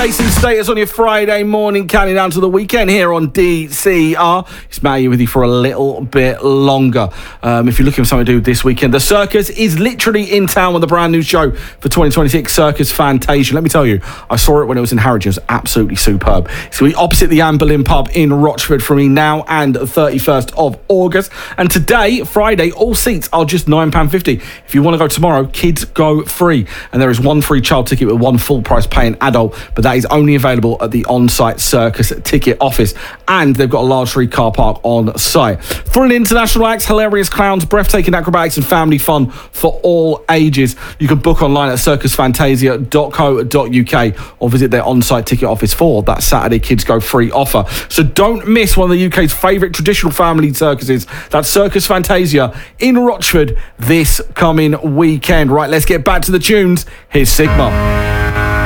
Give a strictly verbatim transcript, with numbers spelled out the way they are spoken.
Jason Status on your Friday morning, counting down to the weekend here on D C R. It's Matt here with you for a little bit longer. Um, if you're looking for something to do this weekend, the Circus is literally in town with a brand new show for twenty twenty-six, Circus Fantasia. Let me tell you, I saw it when it was in Harwich. It was absolutely superb. It's going to be opposite the Anne Boleyn pub in Rochford from me now and the thirty-first of August. And today, Friday, all seats are just nine pounds fifty. If you want to go tomorrow, kids go free. And there is one free child ticket with one full price paying adult, but that is only available at the on-site Circus ticket office. And they've got a large free car park on site. Thrilling international acts, hilarious clowns, breathtaking acrobatics and family fun for all ages. You can book online at circus fantasia dot co dot uk or visit their on-site ticket office for that Saturday Kids Go Free offer. So don't miss one of the U K's favourite traditional family circuses. That's Circus Fantasia in Rochford this coming weekend. Right, let's get back to the tunes. Here's Sigma.